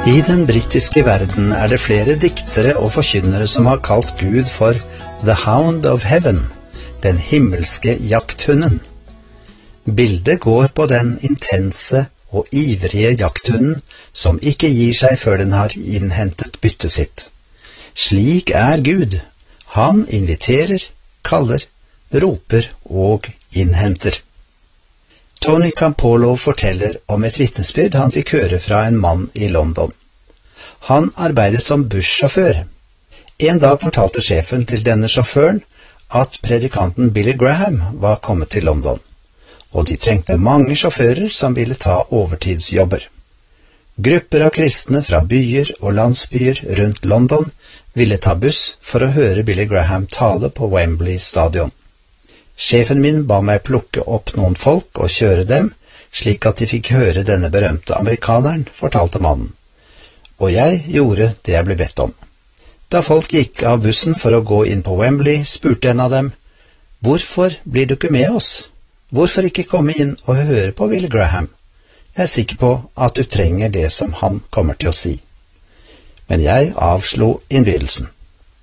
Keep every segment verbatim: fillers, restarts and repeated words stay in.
I den britiske verden er det flere diktere og forkynnere som har kalt Gud for The Hound of Heaven, den himmelske jakthunden. Bildet går på den intense og ivrige jakthunden som ikke gir seg før den har innhentet byttet sitt. Slik er Gud. Han inviterer, kaller, roper og innhenter. Tony Campolo forteller om et vitnesbyrd han fikk høre fra en mann i London. Han arbeidet som bussjåfør. En dag fortalte sjefen til denne sjåføren at predikanten Billy Graham var kommet til London, og de trengte mange sjåfører som ville ta overtidsjobber. Grupper av kristne fra byer og landsbyer rundt London ville ta buss for å høre Billy Graham tale på Wembley stadion. Sjefen min ba meg plukke opp noen folk og kjøre dem, slik at de fikk høre denne berømte amerikaneren, fortalte mannen. Og jeg gjorde det jeg ble bedt om. Da folk gikk av bussen for å gå inn på Wembley, spurte en av dem, «Hvorfor blir du ikke med oss? Hvorfor ikke komme inn og høre på Billy Graham? Jeg er sikker på at du trenger det som han kommer til å si.» Men jeg avslo innbydelsen.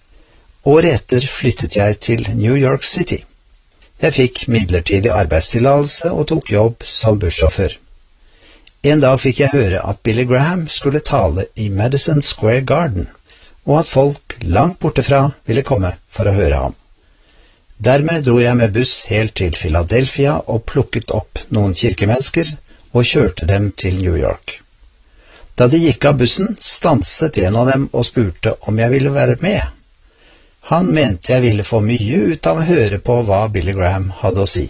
Året etter flyttet jeg til New York City. Jeg fikk midlertidig arbeidstillatelse og tok jobb som bussjåfør. En dag fikk jeg høre at Billy Graham skulle tale i Madison Square Garden, og at folk langt bortefra ville komme for å høre ham. Dermed dro jeg med buss helt til Philadelphia og plukket opp noen kirkemennesker og kjørte dem til New York. Da de gikk av bussen, stanset en av dem og spurte om jeg ville være med. Han mente jeg ville få mye ut av å høre på hva Billy Graham hadde å si.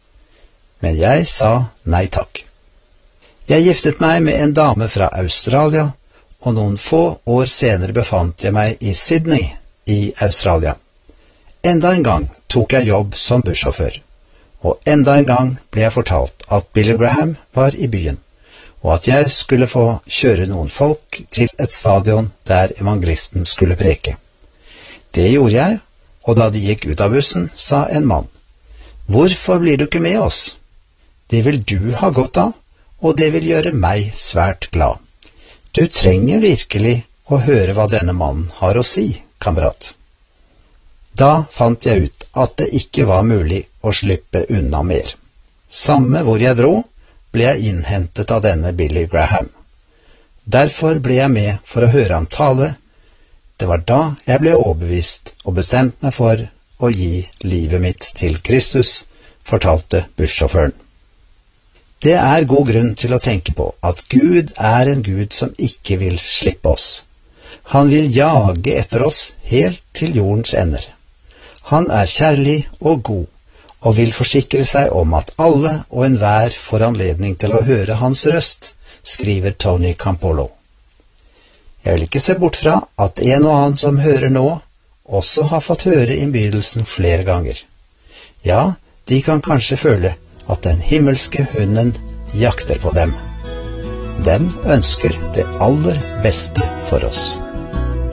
Men jeg sa nei takk. Jeg giftet meg med en dame fra Australia, og noen få år senere befant jeg meg i Sydney i Australia. Enda en gang tok jeg jobb som bussjåfør, og enda en gang ble jeg fortalt at Billy Graham var i byen, og at jeg skulle få kjøre noen folk til et stadion der evangelisten skulle preke. Det gjorde jeg, og da de gikk ut av bussen, sa en mann, «Hvorfor blir du ikke med oss? Det vil du ha godt av, og det vil gjøre meg svært glad. Du trenger virkelig å høre hva denne mannen har å si, kamerat.» Da fant jeg ut at det ikke var mulig å slippe unna mer. Samme hvor jeg dro, ble jeg innhentet av denne Billy Graham. Derfor ble jeg med for å høre ham tale. Det var da jeg ble overbevist og bestemt meg for å gi livet mitt til Kristus, fortalte bussjåføren. Det er god grunn til å tenke på at Gud er en Gud som ikke vil slippe oss. Han vil jage etter oss helt til jordens ender. Han er kjærlig og god, og vil forsikre seg om at alle og enhver får anledning til å høre hans røst, skriver Tony Campolo. Jeg vil ikke se bort fra at en og annen som hører nå, også har fått høre innbydelsen flere ganger. Ja, de kan kanskje føle at den himmelske hunden jakter på dem. Den ønsker det aller beste for oss.